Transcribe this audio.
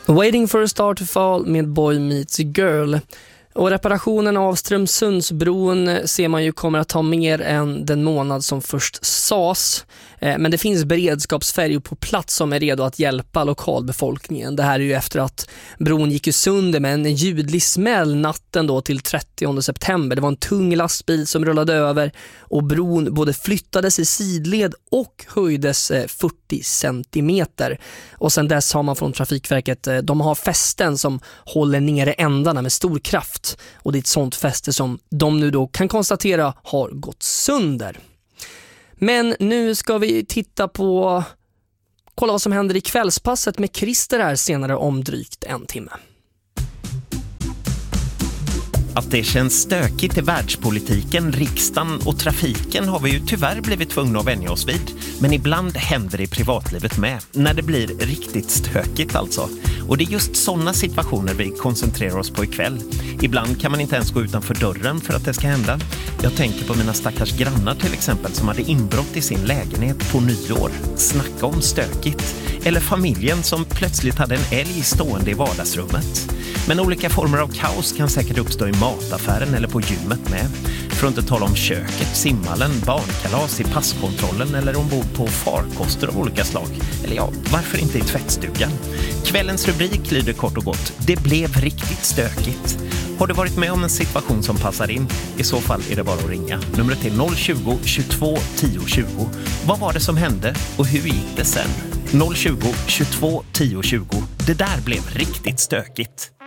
Waiting for a star to fall med Boy Meets Girl. Och reparationen av Strömsundsbron ser man ju kommer att ta mer än den månad som först sas. Men det finns beredskapsfärjor på plats som är redo att hjälpa lokalbefolkningen. Det här är ju efter att bron gick ju sönder med en ljudlig smäll natten då till 30 september. Det var en tung lastbil som rullade över och bron både flyttades i sidled och höjdes 40 centimeter. Och sen dess har man från Trafikverket, de har fästen som håller nere ändarna med stor kraft. Och det är ett sånt fäste som de nu då kan konstatera har gått sönder. Men nu ska vi kolla vad som händer i kvällspasset med Christer här senare om drygt en timme. Att det känns stökigt i världspolitiken, riksdagen och trafiken har vi ju tyvärr blivit tvungna att vänja oss vid. Men ibland händer det i privatlivet med, när det blir riktigt stökigt alltså. Och det är just sådana situationer vi koncentrerar oss på ikväll. Ibland kan man inte ens gå utanför dörren för att det ska hända. Jag tänker på mina stackars grannar till exempel som hade inbrott i sin lägenhet på nyår. Snacka om stökigt. Eller familjen som plötsligt hade en älg stående i vardagsrummet. Men olika former av kaos kan säkert uppstå i mataffären eller på gymmet med. För att inte tala om köket, simhallen, barnkalas i passkontrollen eller ombord på farkoster av olika slag. Eller ja, varför inte i tvättstugan? Kvällens rubrik lyder kort och gott: det blev riktigt stökigt. Har du varit med om en situation som passar in? I så fall är det bara att ringa. Numret är 020 22 10 20. Vad var det som hände och hur gick det sen? 020 22 10 20. Det där blev riktigt stökigt.